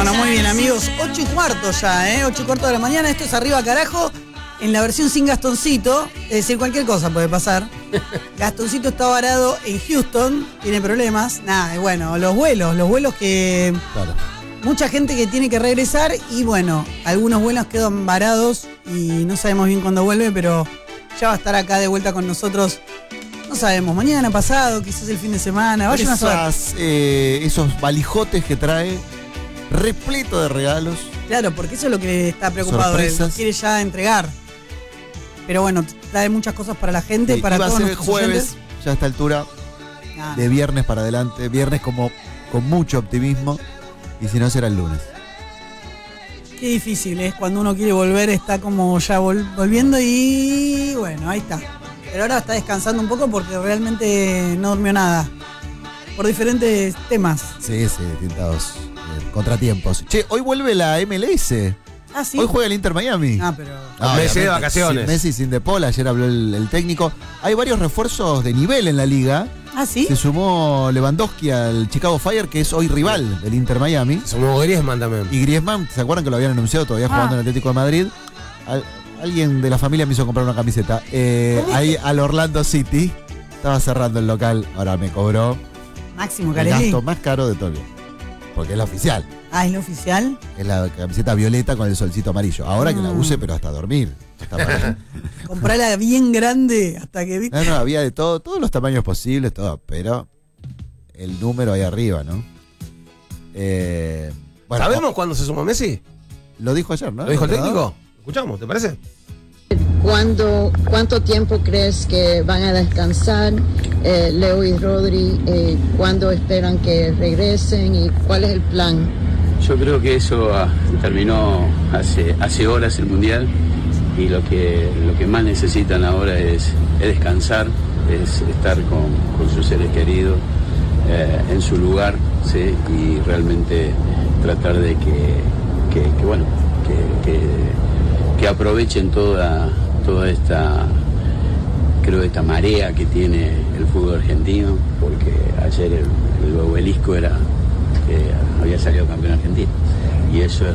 Bueno, muy bien, amigos. 8:15 ya, 8:15 de la mañana. Esto es Arriba Carajo, en la versión sin Gastoncito. Es decir, cualquier cosa puede pasar. Gastoncito está varado en Houston, tiene problemas. Nada, y bueno, los vuelos que... Claro. Mucha gente que tiene que regresar y bueno, algunos vuelos quedan varados y no sabemos bien cuándo vuelve, pero ya va a estar acá de vuelta con nosotros. No sabemos, mañana, pasado, quizás el fin de semana. Vayan a saber. Esos valijotes que trae, repleto de regalos. Claro, porque eso es lo que está preocupado él, quiere ya entregar. Pero bueno, trae muchas cosas para la gente, para todos. Va a ser el nuestros jueves, oyentes. ya a esta altura, de viernes para adelante. Viernes como con mucho optimismo. Y si no, será el lunes. Qué difícil es cuando uno quiere volver, está como ya volviendo y bueno, ahí está. Pero ahora está descansando un poco porque realmente no durmió nada. Por diferentes temas. Sí, distintos contratiempos. Che, hoy vuelve la MLS. Ah, sí. Hoy juega el Inter Miami. Pero... Messi de vacaciones. Messi sin De Paul, ayer habló el técnico. Hay varios refuerzos de nivel en la liga. Ah, sí. Se sumó Lewandowski al Chicago Fire, que es hoy rival del Inter Miami. Se sumó Griezmann también. Y Griezmann, ¿se acuerdan que lo habían anunciado todavía jugando en el Atlético de Madrid? Alguien de la familia me hizo comprar una camiseta. Ahí al Orlando City. Estaba cerrando el local, ahora me cobró Máximo el Carelli. gasto más caro de todo el día. Porque es la oficial. Ah, ¿es la oficial? Es la camiseta violeta con el solcito amarillo. Ahora que la use, pero hasta dormir. Comprala bien grande hasta que... No, había de todo, todos los tamaños posibles, todo, pero el número ahí arriba, ¿no? Bueno, ¿sabemos cuándo se suma Messi? Lo dijo ayer, ¿no? ¿Lo dijo el técnico? Escuchamos, ¿te parece? ¿Cuánto tiempo crees que van a descansar Leo y Rodri? ¿Cuándo esperan que regresen y cuál es el plan? Yo creo que eso terminó hace horas el Mundial y lo que más necesitan ahora es descansar, es estar con sus seres queridos en su lugar, ¿sí? Y realmente tratar de que aprovechen toda esta, creo, esta marea que tiene el fútbol argentino, porque ayer el obelisco era que había salido campeón argentino y eso es